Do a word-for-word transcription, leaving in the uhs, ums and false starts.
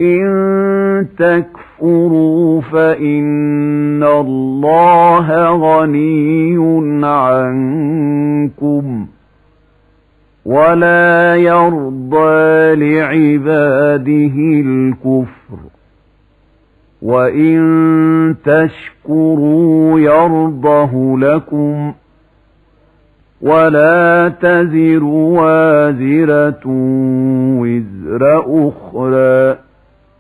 إن تكفروا فإن الله غني عنكم ولا يرضى لعباده الكفر وإن تشكروا يرضه لكم ولا تزر وازرة وزر أخرى